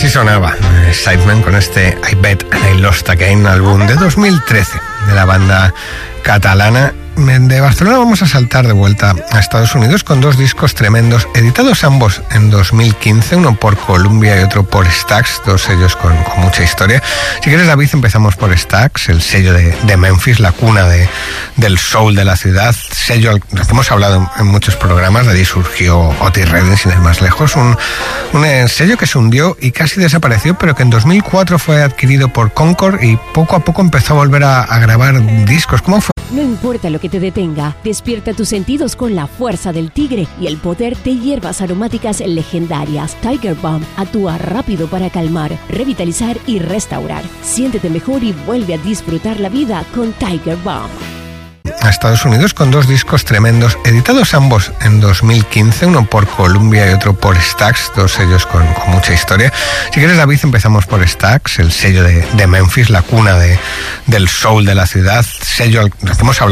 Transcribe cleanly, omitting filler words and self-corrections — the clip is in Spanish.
Así sonaba Sidemen con este I Bet and I Lost Again, álbum de 2013 de la banda catalana. De Barcelona vamos a saltar de vuelta a Estados Unidos con dos discos tremendos, editados ambos en 2015, uno por Columbia y otro por Stax, dos sellos con mucha historia. Si quieres, David, empezamos por Stax, el sello de Memphis, la cuna del soul de la ciudad, sello al que hemos hablado en muchos programas. De allí surgió Otis Redding, sin ir más lejos, un sello que se hundió y casi desapareció, pero que en 2004 fue adquirido por Concord y poco a poco empezó a volver a grabar discos. ¿Cómo fue? No importa lo que te detenga, despierta tus sentidos con la fuerza del tigre y el poder de hierbas aromáticas legendarias. Tiger Balm actúa rápido para calmar, revitalizar y restaurar. Siéntete mejor y vuelve a disfrutar la vida con Tiger Balm. A Estados Unidos con dos discos tremendos, editados ambos en 2015, uno por Columbia y otro por Stax, dos sellos con mucha historia. Si quieres, David, empezamos por Stax, el sello de Memphis, la cuna del soul de la ciudad, sello al que hemos hablado